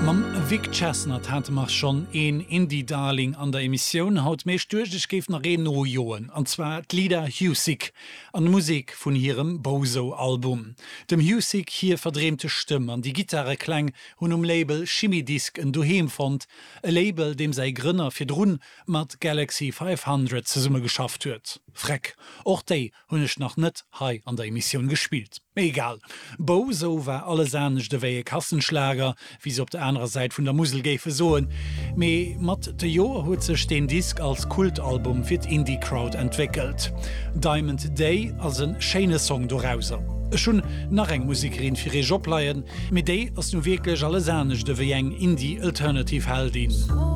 Vic Chestnut hat mach schon een Indie-Darling an der Emission haut méch duerch géif nach Reno Joen, an zwar d'Lieder Husick an Musik vun hirem Bozo-Album. Dem Husick hier verdreemte Stimme an die Gitarre klang hun Label Chimidisc en Doheem fand, e Label dem sei Grünner fir Drun mat Galaxy 500 ze Summe geschafft huet. Freck, och déi hunnech noch net hei an der Emission gespielt. Egal, Bozo war alles ähnlich de wéie Kassenschlager, wie sie op der anderen Seite vun der Musel géfe soen. Me mat de Joer huet sech den Disk als Kultalbum fir d'Indie-Crowd entwickelt. Diamond Day als een schene Song dorauser. Schon nach eng Musikerin fir e Job leiien, mit déi ass nu wirklich alles ähnlich de wéi eng Indie-Alternative Heldin.